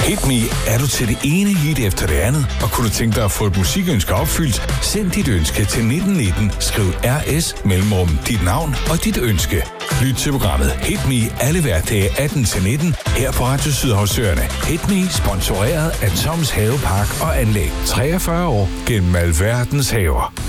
Hit Me er du til det ene hit efter det andet, og kunne du tænke dig at få et musikønske opfyldt, send dit ønske til 1919, skriv RS mellemrum dit navn og dit ønske. Lyt til programmet Hit Me alle hverdage 18-19 her på Radio Sydhavsøerne. Hit Me sponsoreret af Toms Havepark og Anlæg. 43 år gennem alverdens haver.